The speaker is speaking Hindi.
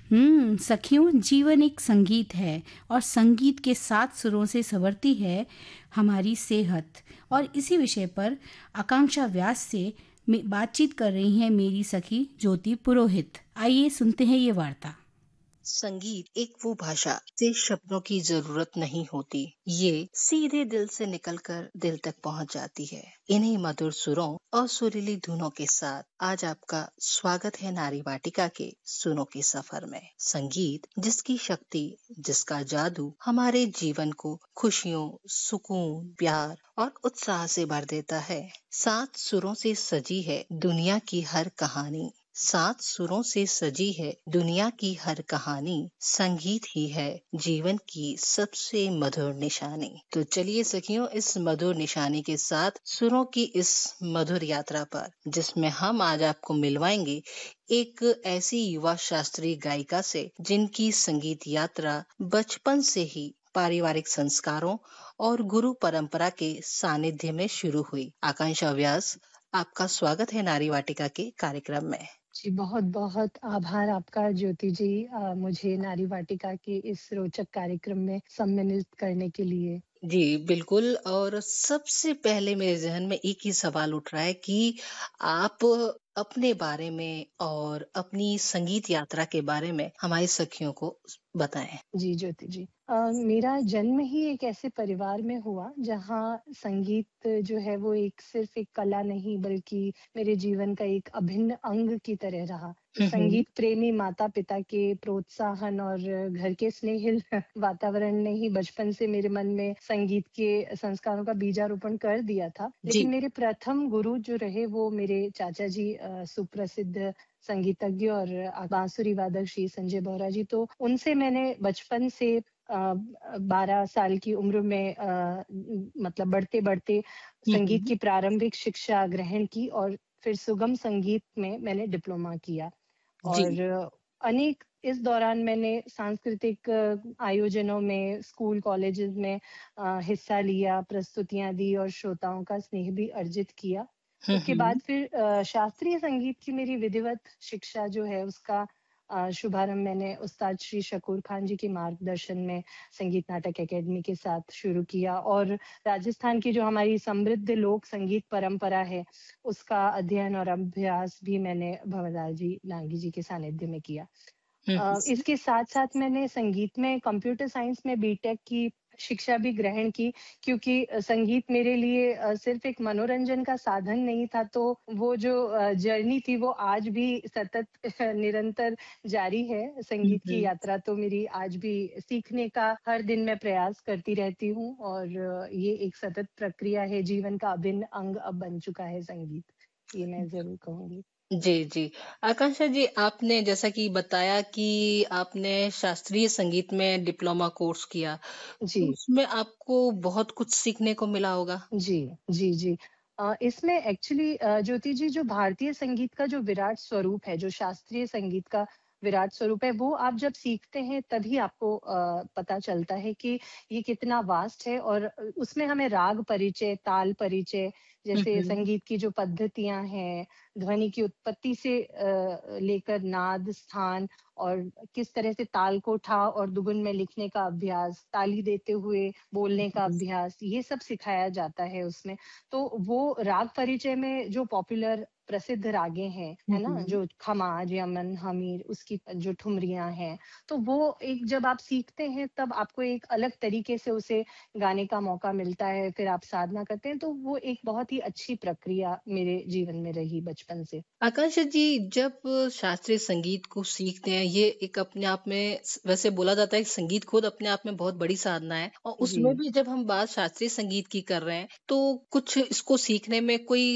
सखियों, जीवन एक संगीत है और संगीत के 7 सुरों से संवरती है हमारी सेहत। और इसी विषय पर आकांक्षा व्यास से बातचीत कर रही हैं मेरी सखी ज्योति पुरोहित। आइए सुनते हैं ये वार्ता। संगीत एक वो भाषा से शब्दों की जरूरत नहीं होती। ये सीधे दिल से निकलकर दिल तक पहुंच जाती है। इन्हीं मधुर सुरों और सुरीली धुनों के साथ आज आपका स्वागत है नारी वाटिका के सुनों के सफर में। संगीत जिसकी शक्ति, जिसका जादू हमारे जीवन को खुशियों, सुकून, प्यार और उत्साह से भर देता है। 7 सुरों से सजी है दुनिया की हर कहानी। 7 सुरों से सजी है दुनिया की हर कहानी। संगीत ही है जीवन की सबसे मधुर निशानी। तो चलिए सखियों, इस मधुर निशानी के साथ सुरों की इस मधुर यात्रा पर, जिसमें हम आज आपको मिलवाएंगे एक ऐसी युवा शास्त्रीय गायिका से जिनकी संगीत यात्रा बचपन से ही पारिवारिक संस्कारों और गुरु परंपरा के सानिध्य में शुरू हुई। आकांक्षा व्यास, आपका स्वागत है नारी वाटिका के कार्यक्रम में। जी, बहुत-बहुत आभार आपका ज्योति जी, मुझे नारी वाटिका के इस रोचक कार्यक्रम में सम्मिलित करने के लिए। जी, बिल्कुल। और सबसे पहले मेरे ज़हन में एक ही सवाल उठ रहा है कि आप अपने बारे में और अपनी संगीत यात्रा के बारे में हमारी सखियों को बताएँ। जी, ज्योति जी। मेरा जन्म ही एक ऐसे परिवार में हुआ जहाँ संगीत जो है वो एक सिर्फ़ एक कला नहीं बल्कि मेरे जीवन का एक अभिन्न अंग की तरह रहा। हुँ, हुँ। संगीत प्रेमी माता-पिता के प्रोत्साहन और घर के स्नेहिल वातावरण ने ही बचपन से मेरे मन में संगीत के संस्कारों का बीजारोपण कर दिया था। जी। लेकिन मेरे प्रथम गुरु जो रहे वो मेरे चाचा जी, सुप्रसिद्ध संगीतज्ञ और बांसुरी वादक श्री संजय बोहरा जी। तो उनसे मैंने बचपन से 12 साल की उम्र में मतलब बढ़ते-बढ़ते हुँ, संगीत हुँ। की प्रारंभिक शिक्षा ग्रहण की और फिर सुगम संगीत में मैंने डिप्लोमा किया। जी। और अनेक इस दौरान मैंने सांस्कृतिक आयोजनों में, स्कूल कॉलेजेस में हिस्सा लिया, प्रस्तुतियाँ दी और श्रोताओं का स्नेह भी अर्जित किया। हुँ, उसके बाद हुँ। फिर शास्त्रीय संगीत की मेरी विधिवत शिक्षा जो है उसका शुभारंभ मैंने उस्ताद श्री शकूर खान जी के मार्गदर्शन में संगीत नाटक अकेडमी के साथ शुरू किया। और राजस्थान की जो हमारी समृद्ध लोक संगीत परंपरा है, उसका अध्ययन और अभ्यास भी मैंने भंवरलाल जी नांगी जी के सानिध्य में किया। हुँ, हुँ। इसके साथ-साथ मैंने संगीत में कंप्यूटर साइंस में बीटेक की शिक्षा भी ग्रहण की, क्योंकि संगीत मेरे लिए सिर्फ़ एक मनोरंजन का साधन नहीं था। तो वो जो जर्नी थी वो आज भी सतत निरंतर जारी है। हुँ, संगीत की हुँ। यात्रा तो मेरी आज भी सीखने का हर दिन मैं प्रयास करती रहती हूँ और ये एक सतत प्रक्रिया है, जीवन का अभिन्न अंग अब बन चुका है संगीत। ये मैं ज़रूर कहूँगी। जी, जी। आकांक्षा जी, आपने जैसा कि बताया कि आपने शास्त्रीय संगीत में डिप्लोमा कोर्स किया, तो जी। उसमें आपको बहुत कुछ सीखने को मिला होगा? जी, जी, जी। इसमें एक्चुअली ज्योति जी, जो भारतीय संगीत का जो विराट स्वरूप है, जो शास्त्रीय संगीत का विराट स्वरूप है, वो आप जब सीखते हैं तभी आपको पता चलता है कि ये कितना वास्ट है। और उसमें हमें राग परिचय, ताल परिचय, हुँ, जैसे हुँ। संगीत की जो पद्धतियाँ हैं, ध्वनि की उत्पत्ति से लेकर नाद, स्थान और किस तरह से ताल को ठा और दुगुन में लिखने का अभ्यास, ताली देते हुए बोलने का अभ्यास, ये सब सिखाया जाता है उसमें। तो वो राग परिचय में जो पॉपुलर प्रसिद्ध रागें हैं, हुँ, है ना? हुँ। जो खमाज, यमन, हमीर, उसकी जो ठुमरियाँ हैं, तो वो एक जब आप सीखते हैं तब आपको एक अलग तरीके से उसे गाने का मौका मिलता है, फिर आप साधना करते हैं, तो वो एक बहुत ही अच्छी प्रक्रिया मेरे जीवन में रही बचपन से। आकांक्षा जी, जब शास्त्रीय संगीत को सीखते हैं, ये एक अपने आप में वैसे बोला जाता है कि संगीत खुद अपने आप में बहुत बड़ी साधना है, और जी। उसमें भी जब हम बात शास्त्रीय संगीत की कर रहे हैं, तो कुछ इसको सीखने में कोई